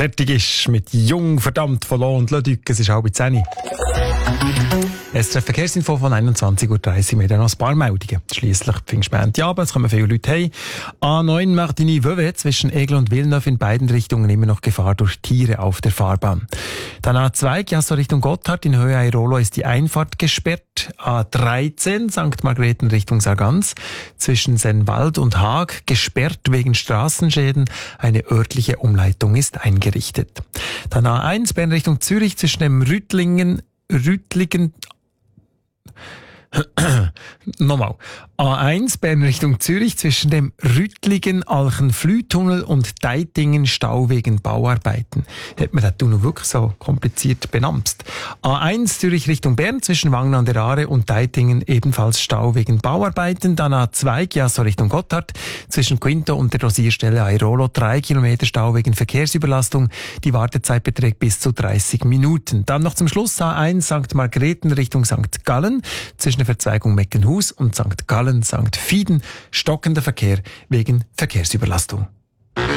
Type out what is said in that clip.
fertig ist mit Jung, verdammt, von Lohn und Lödük. Es ist 9:30. Es ist eine Verkehrsinfo von 21:30 Uhr. Wir haben noch ein paar Meldungen. Schliesslich Pfingstmontagabend, es kommen viele Leute heim. A9 Martigny-Vevey zwischen Aigle und Villeneuve in beiden Richtungen immer noch Gefahr durch Tiere auf der Fahrbahn. Dann A2 Chiasso Richtung Gotthard in Höhe Airolo ist die Einfahrt gesperrt. A13 St. Margrethen Richtung Sargans zwischen Sennwald und Haag gesperrt wegen Straßenschäden. Eine örtliche Umleitung ist eingerichtet. Dann A1 Bern Richtung Zürich zwischen dem Nochmal. A1 Bern Richtung Zürich zwischen dem Rüttligen Alchenflühtunnel und Deitingen Stau wegen Bauarbeiten. Hat man das noch wirklich so kompliziert benamst? A1 Zürich Richtung Bern zwischen Wangen an der Aare und Deitingen ebenfalls Stau wegen Bauarbeiten. Dann A2 Chiasso Richtung Gotthard zwischen Quinto und der Dosierstelle Airolo 3 Kilometer Stau wegen Verkehrsüberlastung. Die Wartezeit beträgt bis zu 30 Minuten. Dann noch zum Schluss A1 St. Margrethen Richtung St. Gallen zwischen der Verzweigung Meckenhus und St. Gallen St. Fieden stockender Verkehr wegen Verkehrsüberlastung.